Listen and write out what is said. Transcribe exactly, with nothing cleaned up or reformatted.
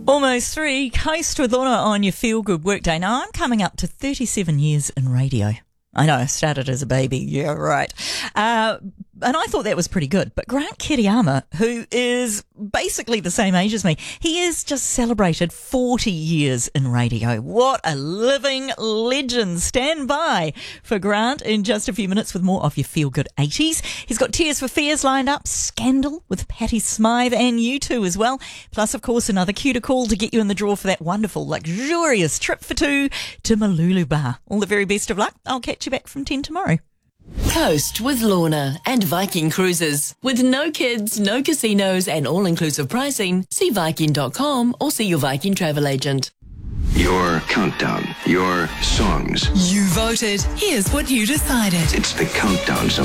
Almost three. Coast with Lorna on your Feel Good Workday. Now, I'm coming up to thirty-seven years in radio. I know, I started as a baby. Yeah, right. Uh, and I thought that was pretty good. But Grant Kiriyama, who is basically the same age as me, he has just celebrated forty years in radio. What a living legend. Stand by for Grant in just a few minutes with more of your Feel Good eighties. He's got Tears for Fears lined up, Scandal with Patti Smythe and U two as well. Plus, of course, another cuter call to get you in the draw for that wonderful, luxurious trip for two to Malulu Bar. All the very best of luck. I'll catch you back from ten tomorrow. Coast with Lorna and Viking Cruises. With no kids, no casinos and all-inclusive pricing, see Viking dot com or see your Viking travel agent. Your countdown, your songs. You voted. Here's what you decided. It's the Countdown Zone.